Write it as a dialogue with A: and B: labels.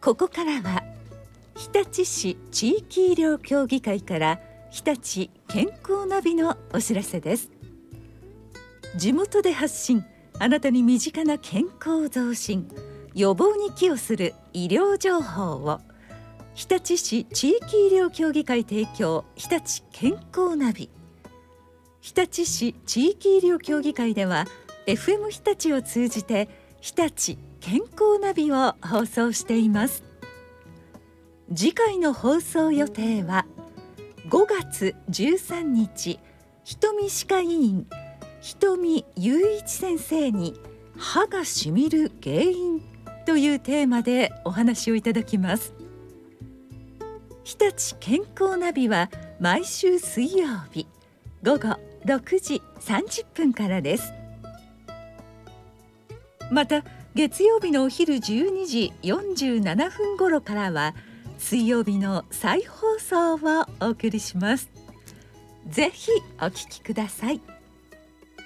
A: ここからは日立市地域医療協議会から日立健康ナビのお知らせです。地元で発信、あなたに身近な健康増進、予防に寄与する医療情報を日立市地域医療協議会提供、日立健康ナビ。日立市地域医療協議会では FM 日立を通じて日立健康ナビを放送しています。次回の放送予定は5月13日、瞳歯科医院瞳雄一先生に歯がしみる原因というテーマでお話をいただきます。日立健康ナビは毎週水曜日午後6時30分からです。また月曜日のお昼12時47分頃からは水曜日の再放送をお送りします。ぜひお聞きください。